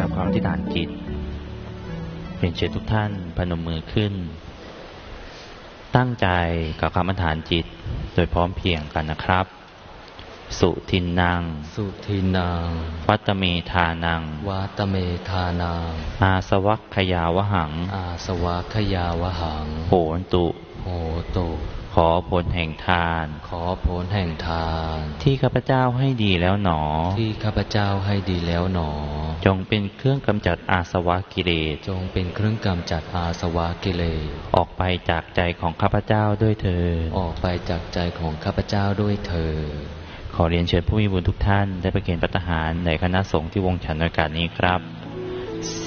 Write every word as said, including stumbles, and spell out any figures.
กับความอธิษฐานจิตเรียนเชิญทุกท่านพนมมือขึ้นตั้งใจกับคำอธิษฐานจิตโดยพร้อมเพรียงกันนะครับสุทินนังสุทินังวัตเมธานังวัตเมธานังอาสวัคขยาวหังอาสวัคขยาวหังโหนตุโหตุขอผลแห่งทานขอผลแห่งทานที่ข้าพเจ้าให้ดีแล้วหนอที่ข้าพเจ้าให้ดีแล้วหนอจงเป็นเครื่องกำจัดอาสวะกิเลสจงเป็นเครื่องกำจัดอาสวะกิเลสออกไปจากใจของข้าพเจ้าด้วยเถิดออกไปจากใจของข้าพเจ้าด้วยเถิดขอเรียนเชิญผู้มีบุญทุกท่านได้ประเคนภัตตาหารในคณะสงฆ์ที่วงฉันในโอกาสนี้ครับ